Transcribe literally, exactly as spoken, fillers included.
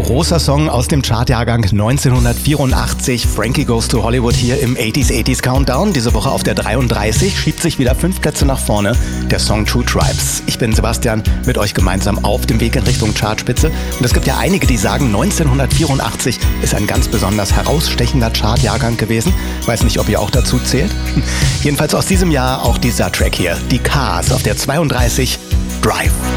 großer Song aus dem Chartjahrgang neunzehnhundertvierundachtzig. Frankie Goes to Hollywood hier im achtziger achtziger Countdown. Diese Woche auf der dreiunddreißig, schiebt sich wieder fünf Plätze nach vorne, der Song Two Tribes. Ich bin Sebastian, mit euch gemeinsam auf dem Weg in Richtung Chartspitze. Und es gibt ja einige, die sagen, neunzehnhundertvierundachtzig ist ein ganz besonders herausstechender Chartjahrgang gewesen. Weiß nicht, ob ihr auch dazu zählt. Jedenfalls aus diesem Jahr auch dieser Track hier, die Cars auf der zweiunddreißig, Drive.